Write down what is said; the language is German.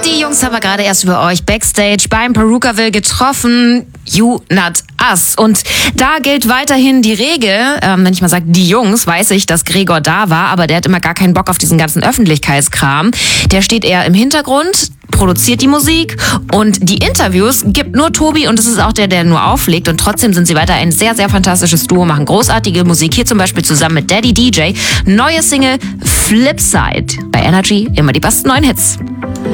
Die Jungs haben wir gerade erst für euch Backstage beim Perukaville getroffen. You, not us. Und da gilt weiterhin die Regel, wenn ich mal sage, die Jungs, weiß ich, dass Gregor da war, aber der hat immer gar keinen Bock auf diesen ganzen Öffentlichkeitskram. Der steht eher im Hintergrund, produziert die Musik und die Interviews gibt nur Tobi und es ist auch der nur auflegt und trotzdem sind sie weiter ein sehr, sehr fantastisches Duo, machen großartige Musik. Hier zum Beispiel zusammen mit Daddy DJ. Neue Single Flipside bei Energy, immer die besten neuen Hits.